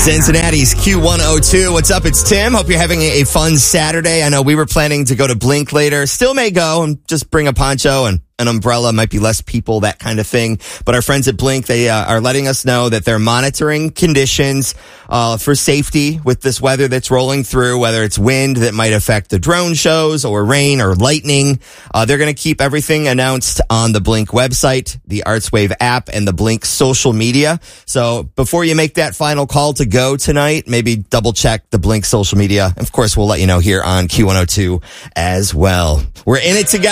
Cincinnati's Q102. What's up? It's Tim. Hope you're having a fun Saturday. I know we were planning to go to Blink later. Still may go and just bring a poncho and an umbrella. Might be less people, that kind of thing. But our friends at Blink, they are letting us know that they're monitoring conditions for safety with this weather that's rolling through, whether it's wind that might affect the drone shows or rain or lightning. They're going to keep everything announced on the Blink website, the Artswave app, and the Blink social media. So before you make that final call to go tonight, maybe double check the Blink social media. Of course, we'll let you know here on Q102 as well. We're in it together.